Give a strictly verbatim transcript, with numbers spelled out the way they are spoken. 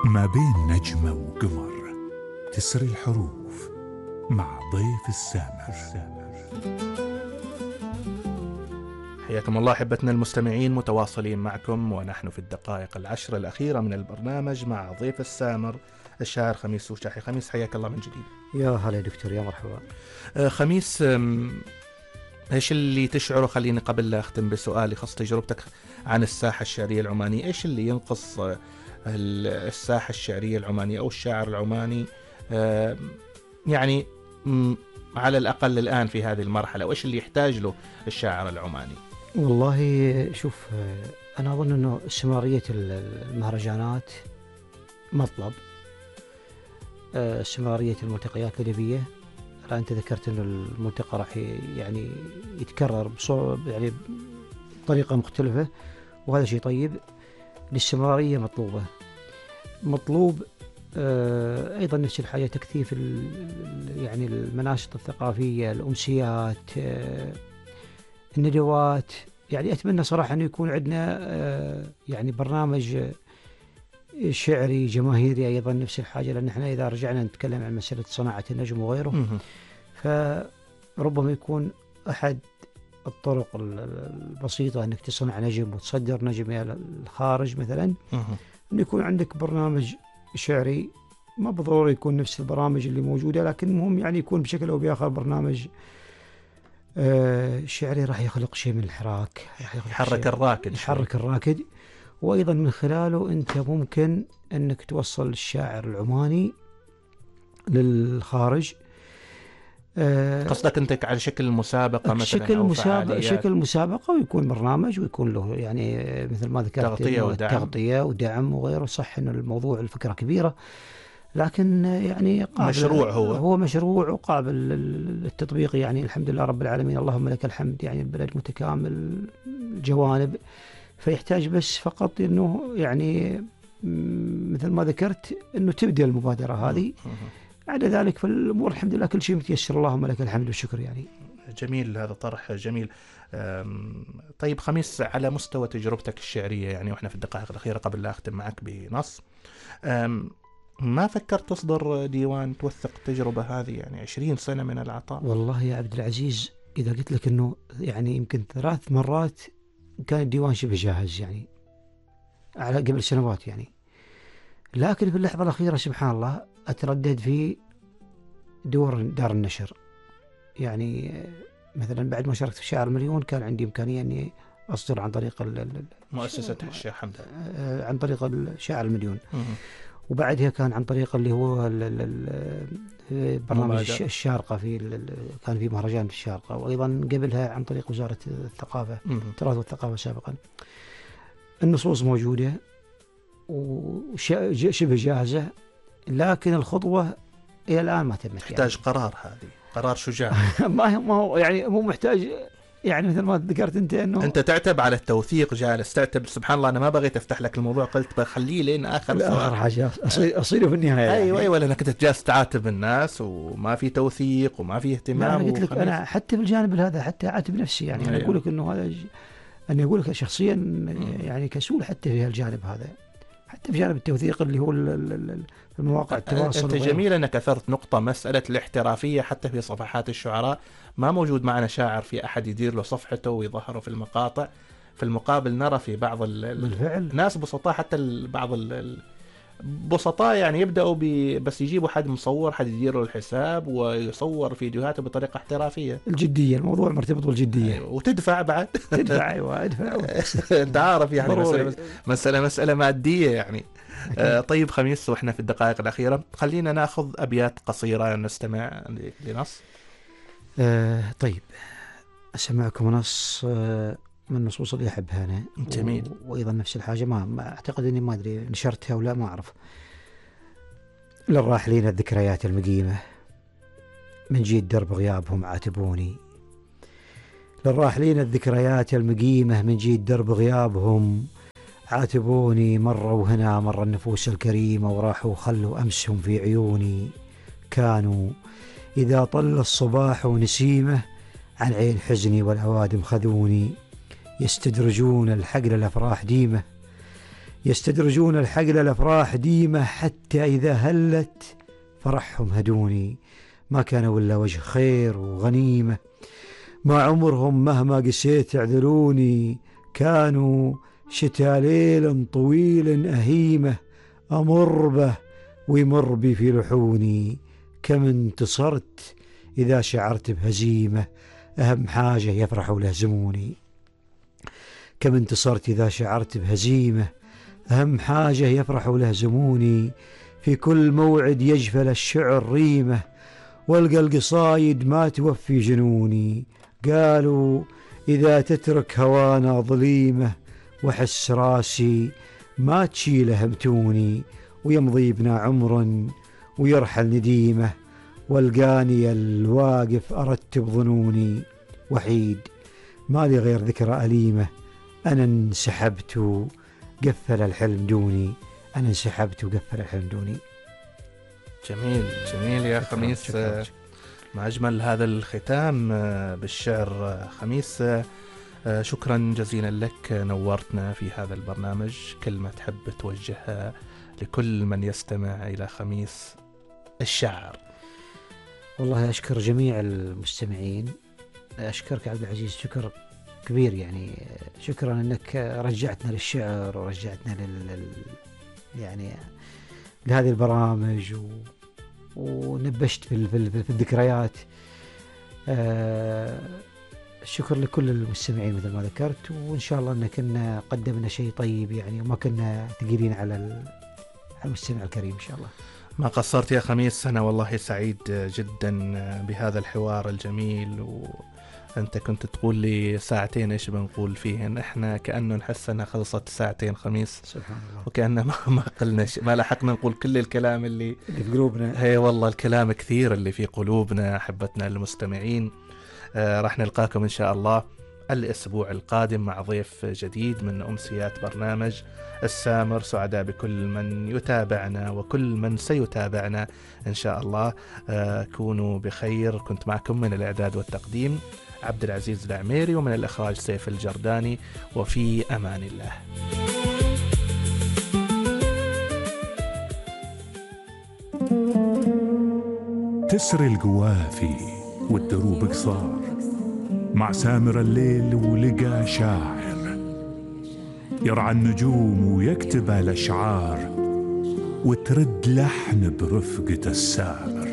ما بين نجمة وقمر تسري الحروف مع ضيف السامر. حياكم الله أحبتنا المستمعين، متواصلين معكم ونحن في الدقائق العشر الأخيرة من البرنامج مع ضيف السامر الشاعر خميس سوشاحي. خميس حياك الله من جديد. يا هلا دكتور، يا مرحبا. آه خميس، ايش اللي تشعره؟ خليني قبل لا اختم بسؤالي خاص تجربتك عن الساحة الشعرية العمانية، ايش اللي ينقص الساحة الشعرية العمانية او الشاعر العماني آه يعني على الأقل الآن في هذه المرحلة، وايش اللي يحتاج له الشاعر العماني؟ والله شوف، أنا أظن أنه استمرارية المهرجانات مطلب، استمرارية الملتقيات الأدبية. الآن أنت ذكرت أنه الملتقى راح يعني يتكرر بصعوبة يعني بطريقة مختلفة، وهذا شيء طيب. الاستمرارية مطلوبة. مطلوب آه أيضا نفس الحاجة تكثيف يعني المناشط الثقافية، الأمسيات، آه الندوات. يعني أتمنى صراحة أنه يكون عندنا آه يعني برنامج شعري جماهيري أيضا نفس الحاجة، لأن احنا إذا رجعنا نتكلم عن مسألة صناعة النجم وغيره، فربما يكون أحد الطرق البسيطة أنك تصنع نجم وتصدر نجم إلى الخارج مثلا، أن يكون عندك برنامج شعري. ما بالضرورة يكون نفس البرامج اللي موجودة، لكن مهم يعني يكون بشكل أو بآخر برنامج آه شعري راح يخلق شيء من الحراك، يحرك الراكد يحرك الراكد وأيضا من خلاله أنت ممكن أنك توصل الشاعر العماني للخارج. أه قصدك أنت على شكل مسابقة مثلا شكل أو مسابقة شكل مسابقة ويكون برنامج ويكون له يعني مثل ما ذكرت تغطية ودعم. تغطية ودعم وغيره. صح إنه الموضوع الفكرة كبيرة، لكن يعني قابل مشروع هو هو مشروع وقابل للتطبيق. يعني الحمد لله رب العالمين، اللهم لك الحمد. يعني البلد متكامل الجوانب، فيحتاج بس فقط إنه يعني مثل ما ذكرت إنه تبدأ المبادرة هذه. بعد ذلك فالأمور الحمد لله كل شيء متيسر، اللهم لك الحمد والشكر. يعني جميل، هذا طرح جميل. طيب خميس، على مستوى تجربتك الشعرية يعني، وإحنا في الدقائق الأخيرة قبل لا أختم معك بنص، ما فكرت تصدر ديوان توثق التجربة هذه؟ يعني عشرين سنة من العطاء. والله يا عبد العزيز، إذا قلت لك إنه يعني يمكن ثلاث مرات كان الديوان شبه جاهز يعني على قبل سنوات يعني، لكن في اللحظة الأخيرة سبحان الله أتردد في دور دار النشر. يعني مثلا بعد ما شاركت في شاعر المليون كان عندي إمكانية أني أصدر عن طريق مؤسسة الشيخ حمد، عن طريق الشاعر المليون، وبعدها كان عن طريق اللي هو برنامج الشارقة، في كان في مهرجان في الشارقة، وأيضا قبلها عن طريق وزارة الثقافة التراث والثقافة سابقا. النصوص موجودة وشبه جاهزة، لكن الخطوة إلى الآن ما تمت. تحتاج يعني قرار، هذه قرار شجاع. ما هو يعني مو محتاج يعني مثل ما ذكرت أنت أنه أنت تعتب على التوثيق، جالس تعتب. سبحان الله، أنا ما بغيت أفتح لك الموضوع، قلت بخليه لين آخر آخر حاجة أصير أصيره في النهاية. أيوة أيوة، لأنك كنت جالس تعاتب الناس وما في توثيق وما في اهتمام. أنا قلت لك أنا حتى في الجانب هذا حتى أعاتب نفسي يعني. أنا أقول لك إنه هذا أنا أقول لك شخصيا يعني كسول حتى في الجانب هذا، حتى في جانب التوثيق اللي هو المواقع التواصل. أنت جميل أنك أثرت نقطة، مسألة الاحترافية حتى في صفحات الشعراء. ما موجود معنا شاعر في أحد يدير له صفحته ويظهره في المقاطع. في المقابل نرى في بعض الناس بسطاء، حتى بعض البسطاء يعني يبدأوا بس يجيبوا حد مصور، حد يدير له الحساب ويصور فيديوهاته بطريقة احترافية. الجدية، الموضوع مرتبط بالجدية. أيوة. وتدفع بعد. تدفع أيوة ادفع. أنت عارف يعني مسألة, مسألة مسألة مادية يعني. آه طيب خميس، وإحنا في الدقائق الأخيرة خلينا نأخذ أبيات قصيرة نستمع لنص. آه طيب أسمعكم نص آه من النصوص اللي أحبها أنا. جميل. و... وأيضا نفس الحاجة ما, ما أعتقد أني ما أدري نشرتها ولا ما أعرف. للراحلين الذكريات المقيمة من جيد درب غيابهم عاتبوني. للراحلين الذكريات المقيمة من جيد درب غيابهم عاتبوني. مروا هنا مر النفوس الكريمة وراحوا خلوا أمسهم في عيوني. كانوا إذا طل الصباح ونسيمه عن عين حزني والأوادم خذوني. يستدرجون الحق للأفراح ديمة يستدرجون الحقل الأفراح ديمة، حتى إذا هلت فرحهم هدوني. ما كان ولا وجه خير وغنيمة، ما عمرهم مهما قسيت اعذروني. كانوا شتا ليل طويل أهيمة، أمر به ويمر بي في لحوني. كم انتصرت إذا شعرت بهزيمة، أهم حاجة يفرحوا لهزموني. كم انتصرت إذا شعرت بهزيمة، أهم حاجة يفرحوا لهزموني. في كل موعد يجفل الشعر ريمة، والقى القصايد ما توفي جنوني. قالوا إذا تترك هوانا ظليمة، وحس راسي ما تشيله همتوني. ويمضي بنا عمر ويرحل نديمة، والقاني الواقف أرتب ظنوني. وحيد ما لي غير ذكرى أليمة، أنا انسحبت وقفل الحلم دوني. أنا انسحبت وقفل الحلم دوني. جميل جميل يا خميس. شكرا. ما أجمل هذا الختام بالشعر. خميس شكرا جزيلا لك، نورتنا في هذا البرنامج. كلمة تحب توجهها لكل من يستمع إلى خميس الشاعر؟ والله أشكر جميع المستمعين، أشكرك عبد العزيز شكر كبير، يعني شكرا أنك رجعتنا للشعر ورجعتنا لل يعني لهذه البرامج و... ونبشت في, في, في الذكريات. آه... الشكر لكل المستمعين مثل ما ذكرت، وإن شاء الله أن كنا قدمنا شيء طيب يعني، وما كنا ثقيلين على المستمع الكريم إن شاء الله. ما قصرت يا خميس، أنا والله سعيد جدا بهذا الحوار الجميل. وأنت كنت تقول لي ساعتين إيش بنقول فيهن، إحنا كأنه نحس أنها خلصت ساعتين خميس سبحان الله، وكأننا ما ما قلنا ما لحقنا نقول كل الكلام اللي اللي في قلوبنا. هي والله الكلام كثير اللي في قلوبنا أحبتنا المستمعين. آه راح نلقاكم إن شاء الله الأسبوع القادم مع ضيف جديد من أمسيات برنامج السامر. سعداء بكل من يتابعنا وكل من سيتابعنا إن شاء الله. آه كونوا بخير. كنت معكم من الإعداد والتقديم عبد العزيز العميري، ومن الإخراج سيف الجرداني، وفي أمان الله. تسري القوافي والدروب قصار، مع سامر الليل ولقى شاعر يرعى النجوم ويكتب الأشعار، وترد لحن برفقة السامر.